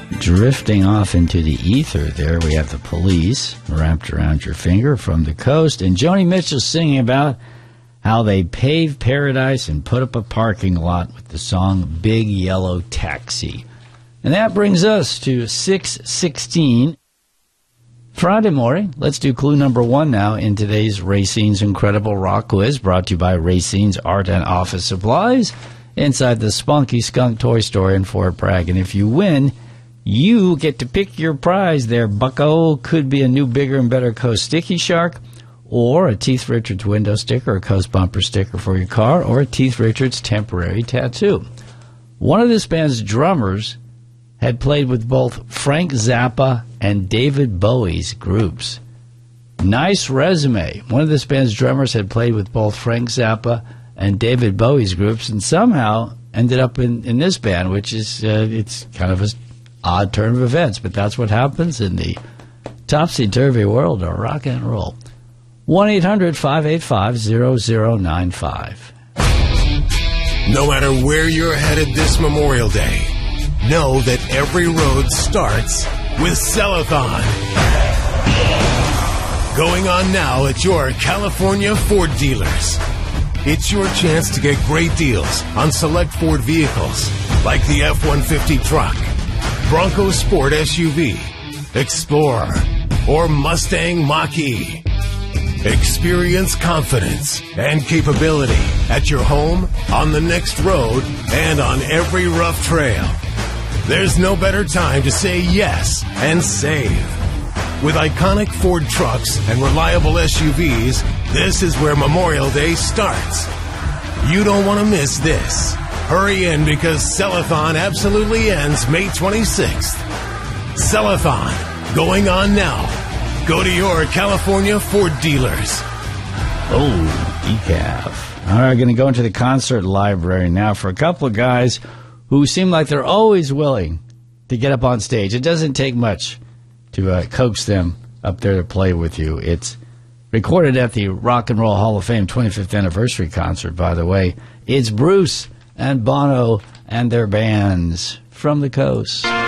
Drifting off into the ether there, we have The Police, Wrapped Around Your Finger, From the Coast, and Joni Mitchell singing about how they paved paradise and put up a parking lot with the song Big Yellow Taxi. And that brings us to 6:16 Friday morning. Let's do clue number 1 now in today's Racine's Incredible Rock Quiz, brought to you by Racine's Art and Office Supplies inside the Spunky Skunk Toy Store in Fort Bragg. And if you win, you get to pick your prize there, bucko. Could be a new, bigger, and better Coast Sticky Shark, or a Teeth Richards window sticker, or a Coast bumper sticker for your car, or a Teeth Richards temporary tattoo. One of this band's drummers had played with both Frank Zappa and David Bowie's groups. Nice resume. One of this band's drummers had played with both Frank Zappa and David Bowie's groups, and somehow ended up in this band, which is it's kind of an odd turn of events, but that's what happens in the topsy-turvy world of rock and roll. 1-800-585-0095. No matter where you're headed this Memorial Day, know that every road starts with Cellathon. Going on now at your California Ford dealers. It's your chance to get great deals on select Ford vehicles like the F-150 truck, Bronco Sport SUV, Explorer, or Mustang Mach-E. Experience confidence and capability at your home, on the next road, and on every rough trail. There's no better time to say yes and save. With iconic Ford trucks and reliable SUVs, this is where Memorial Day starts. You don't want to miss this. Hurry in because Cellathon absolutely ends May 26th. Cellathon, going on now. Go to your California Ford dealers. Oh, decaf. All right, going to go into the concert library now for a couple of guys who seem like they're always willing to get up on stage. It doesn't take much to coax them up there to play with you. It's recorded at the Rock and Roll Hall of Fame 25th anniversary concert, by the way. It's Bruce and Bono and their bands, From the Coast.